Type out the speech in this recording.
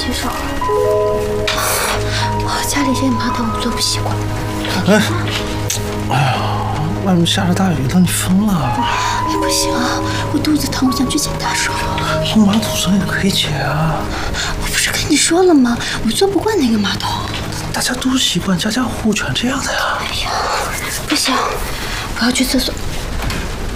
洗手。家里这个马桶我坐不习惯。 哎呀，外面下着大雨了，你疯了？ 哎，不行啊，我肚子疼，我想去捡大手。 用马桶绳也可以解啊。 我不是跟你说了吗？我坐不惯那个马桶。大家都习惯，家家户户全这样的呀。 哎呀，不行，我要去厕所。